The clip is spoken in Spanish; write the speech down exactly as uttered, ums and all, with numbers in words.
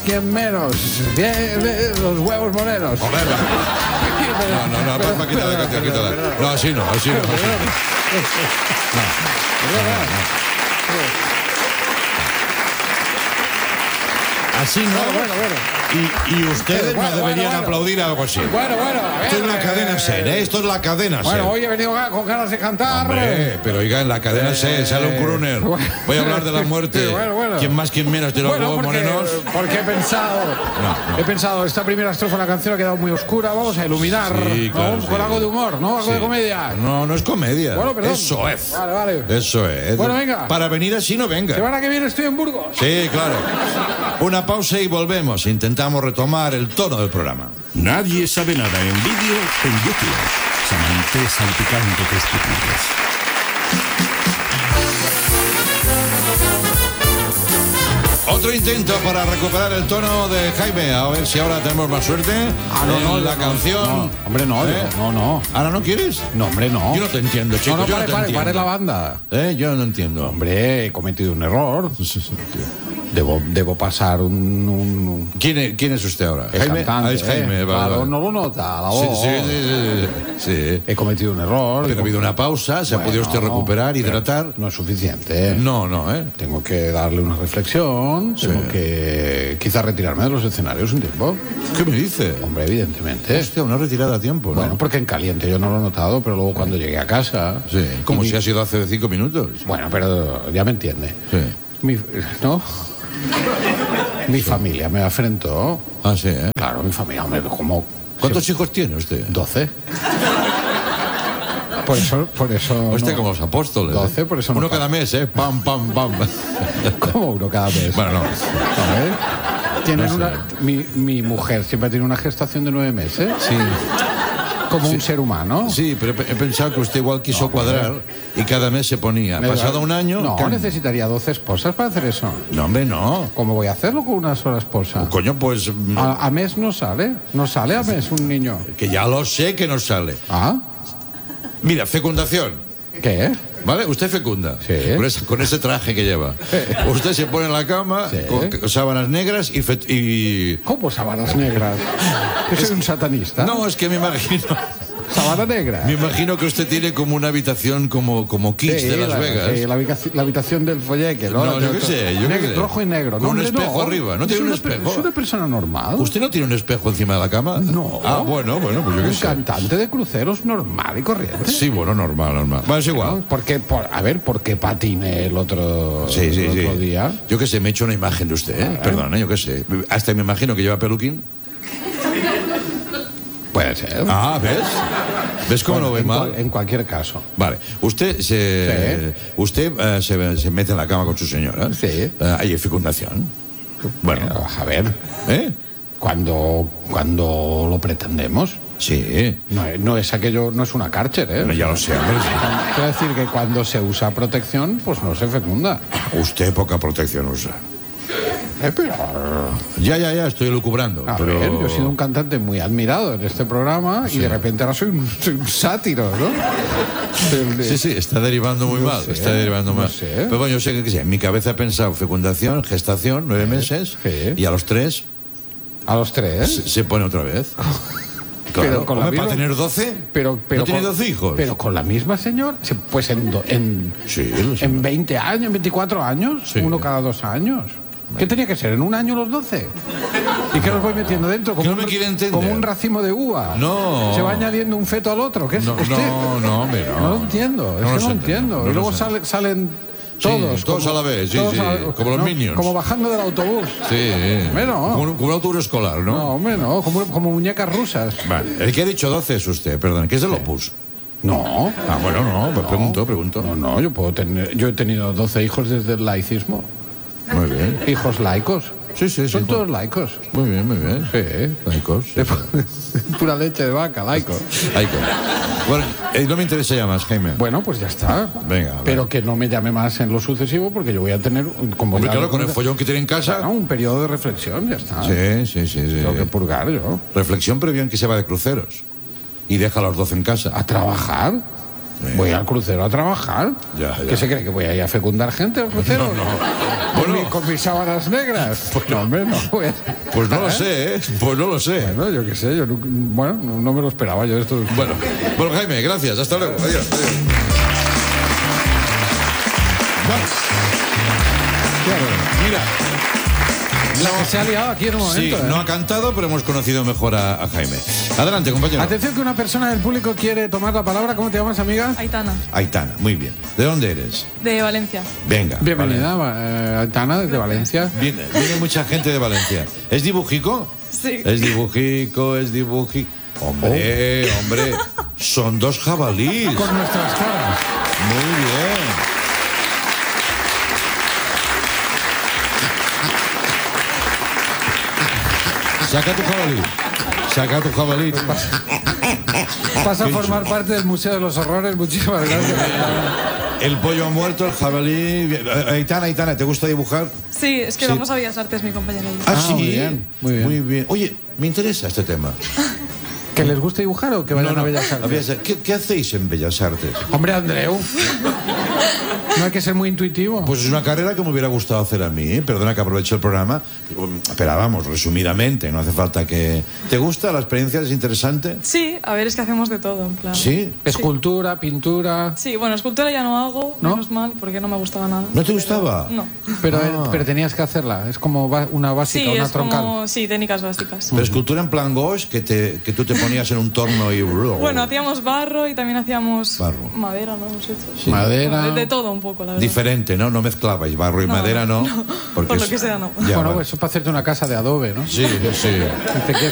¿Quién menos? Bien, bien, los huevos morenos. Joder. No, no, no, Pero- no, quítala, pero- quítala, quítala. pero- No, así no, así no. así no. Así no. Bueno, bueno, bueno. Y, y ustedes Bueno, no deberían bueno, bueno. aplaudir algo así. Bueno, bueno, a ver. Esto es una eh, cadena SER, ¿eh? Esto es la cadena SER. Bueno, hoy he venido ga- con ganas de cantar. Hombre, pero oiga, en la cadena SER sale un crooner. bueno. Voy a hablar de la muerte. Bueno, bueno. ¿Quién más, quién menos de los Bueno, huevos porque, morenos? porque he pensado, No, no. he pensado, esta primera estrofa de la canción ha quedado muy oscura, vamos a iluminar, Sí, ¿no? claro, Con sí. algo de humor, ¿no? Algo Sí. de comedia. No, no es comedia. Bueno, perdón. Eso es. Vale, vale. Eso es. Bueno, venga. Para venir así no venga. Semana que viene estoy en Burgos. Sí, claro. Una pausa y volvemos. Intentamos retomar el tono del programa. Nadie sabe nada en vídeo en YouTube. Samante salpicante testículos. Otro intento para recuperar el tono de Jaime. A ver si ahora tenemos más suerte. Ah, no, en no, la no, canción. no, hombre, no, ¿Eh? no, no. ¿Ahora no quieres? No, hombre, no. Yo no te entiendo, chico. No, no, yo pare, no te pare, entiendo. pare la banda. ¿Eh? Yo no entiendo. Hombre, he cometido un error. Debo, debo pasar un... un- ¿Quién es, quién es usted ahora? el Jaime. cantante, Ah, es Jaime. ¿eh? vale, Claro, vale. no lo nota, la Sí, voz. sí, sí, sí, sí. He cometido un error. Pero ha habido una pausa, se ha Bueno, podido usted recuperar, pero hidratar. No es suficiente. No, no, ¿eh? Tengo que darle una reflexión, tengo que quizás retirarme de los escenarios un tiempo. ¿Qué me dice? Hombre, evidentemente. Hostia, una retirada a tiempo, ¿no? Bueno, porque en caliente yo no lo he notado, pero luego cuando llegué a casa... Sí, como y si mi- ha sido hace cinco minutos. Bueno, pero ya me entiende. Sí. Mi, ¿no? Mi familia me afrentó. Ah, sí, ¿eh? Claro, mi familia, hombre, como... ¿Cuántos hijos tiene usted? Doce. Por eso... Por eso Usted no- como los apóstoles. Doce, ¿eh? por eso no Uno pa- cada mes, ¿eh? Pam, pam, pam. ¿Cómo uno cada mes? Bueno, no. A ver. Tienen No sé. una, mi, mi mujer siempre tiene una gestación de nueve meses. Sí, Como un ser humano. sí, pero he pensado que usted igual quiso cuadrar y cada mes se ponía. Me da- Pasado un año... No, cam- necesitaría doce esposas para hacer eso. No, hombre, no. ¿Cómo voy a hacerlo con una sola esposa? Coño, pues... mm, A, a mes no sale. No sale a mes un niño. Que ya lo sé que no sale. ¿Ah? Mira, fecundación. ¿Qué? ¿Vale? Usted fecunda. Sí. Con ese, con ese traje que lleva. Usted se pone en la cama Sí. con sábanas negras y... fet- y... ¿Cómo sábanas negras? ¿Que soy un satanista? No, es que me imagino... ¿Sábana negra? Me imagino que usted tiene como una habitación como, como Kiss Sí, de Las la, Vegas. sí, la, habitación, la habitación del folleque, ¿no? No, La- yo qué sé, yo qué negro- sé. Rojo y negro. Con No, un hombre, espejo no. arriba. ¿No Es tiene un una per- espejo? Es una persona normal. ¿Usted no tiene un espejo encima de la cama? No. Ah, bueno, bueno, pues yo qué Un sé. cantante de cruceros normal y corriente. Sí, bueno, normal, normal. Bueno, es igual. Porque, por, a ver, ¿por qué patiné el otro, Sí, sí, el sí. otro día? Yo qué sé, me he hecho una imagen de usted, ¿eh? Perdón, ¿eh? Yo qué sé. Hasta me imagino que lleva peluquín. Puede ser. Ah, ¿ves? ¿Ves cómo Bueno, lo ve en, mal? cual- en cualquier caso. Vale, usted se usted eh, se, se mete en la cama con su señora. Sí. Eh, hay fecundación. Bueno, Pero, a ver, ¿eh? cuando, cuando lo pretendemos, Sí. no, es- no es aquello, no es una cárcel, ¿eh? Bueno, ya lo sé, hombre. Quiero decir que cuando se usa protección, pues no se fecunda. Usted poca protección usa. Eh, pero, Ya, ya, ya, estoy lucubrando. a pero... ver, yo he sido un cantante muy admirado en este programa y de repente ahora soy un, soy un sátiro, ¿no? El de- Sí, sí, está derivando muy No mal, sé, está derivando no mal. sé. Pero bueno, yo sé que, que sé, en mi cabeza he pensado fecundación, gestación, nueve meses, sí. y a los tres A los tres. se, se pone otra vez. Pero con la Hombre, para misma- tener doce, Pero, pero ¿no tiene con- doce hijos? Pero con la misma señora, se- pues en, do- en, Sí, lo sé. en veinte años, en veinticuatro años, Sí. uno cada dos años. ¿Qué tenía que ser? ¿En un año los doce? ¿Y qué los voy metiendo dentro? Que no un- me quiere entender. Como un racimo de uva. No. Se va añadiendo un feto al otro. ¿Qué es No, usted? no, no, hombre, no. No lo entiendo, es No que los no lo entiendo, entiendo. no y los luego entiendo. sale- salen todos. todos a la vez, sí, todos sí, como los Minions. Como bajando del autobús. Sí, Hombre, no. como, un, como un autobús escolar, ¿no? No, hombre, no. Como, como muñecas rusas. Vale, el que ha dicho doce es usted, perdón, que es del Opus. No. Ah, bueno, no, pues pregunto, pregunto. No, no, yo puedo tener. Yo he tenido doce hijos desde el laicismo. Muy bien. Hijos laicos. Sí, sí, sí. Son todos laicos. Muy bien, muy bien. Sí. Laicos. sí, sí. Pura leche de vaca, laico. Laicos. Bueno, eh, no me interesa ya más, Jaime. Bueno, pues ya está. Venga, vale. Pero que no me llame más en lo sucesivo porque yo voy a tener. Como Hombre, ya- claro, con el follón que tiene en casa. Claro, un periodo de reflexión, ya está. Sí, sí, sí, sí. Tengo que purgar yo. Reflexión previo en que se va de cruceros. Y deja a los doce en casa. A trabajar. Voy al crucero a trabajar. Ya, ya. ¿Qué se cree? ¿Que voy a ir a fecundar gente al crucero? No, no. ¿Con, Bueno. mi- con mis sábanas negras? Pues no, hombre, no. voy a- Pues no lo ¿Eh? sé, ¿eh? Pues no lo sé. Bueno, yo qué sé, yo no, bueno, no, no me lo esperaba yo esto. Bueno, bueno, Jaime, gracias. Hasta luego. Adiós. adiós. Bueno, Claro. mira. La que se ha liado aquí en un Sí, momento. ¿eh? no ha cantado, pero hemos conocido mejor a, a Jaime. Adelante, compañero. Atención que una persona del público quiere tomar la palabra. ¿Cómo te llamas, amiga? Aitana, Aitana, muy bien. ¿De dónde eres? de Valencia. Venga. Bienvenida, eh, Aitana, desde Valencia. Vale. Viene, viene mucha gente de Valencia. ¿Es dibujico? Sí. Es dibujico, es dibujico. Hombre, hombre, son dos jabalíes. Con nuestras caras. Muy bien. Saca tu jabalí. Saca tu jabalí. Pasa a formar parte del Museo de los Horrores. Muchísimas gracias. El pollo ha muerto, el jabalí. Aitana, Aitana, ¿te gusta dibujar? Sí, es que Sí. vamos a Bellas Artes, mi compañera y yo. Ah, Ah, sí. muy bien, muy bien. Muy bien. Oye, me interesa este tema. ¿Que les guste dibujar o que vayan a Bellas a Artes? Bellas Artes. ¿Qué, qué hacéis en Bellas Artes? Hombre, Andreu. No hay que ser muy intuitivo. Pues es una carrera que me hubiera gustado hacer a mí. Perdona que aprovecho el programa. Pero vamos, resumidamente, no hace falta que... ¿Te gusta? ¿La experiencia es interesante? Sí, a ver, es que hacemos de todo, en plan. ¿Sí? Escultura, pintura. Sí, bueno, escultura ya no hago, ¿No? menos mal, porque no me gustaba nada. ¿No te Pero- gustaba? No. Pero, Ah. pero tenías que hacerla. Es como ba- una básica, Sí, una es troncal. como... Sí, técnicas básicas. Pero escultura en plan gauche, que, te, que tú te ponías en un torno y... Bueno, hacíamos barro y también hacíamos Barro. madera, ¿no? Hemos hecho. Sí. Madera. De, de todo un poco, la verdad. Diferente, ¿no? No mezclabais barro y No, madera, ¿no? no. Porque Por lo es- que sea, no. Ya, Bueno, vale. pues eso es para hacerte una casa de adobe, ¿no? Sí, sí. Dice,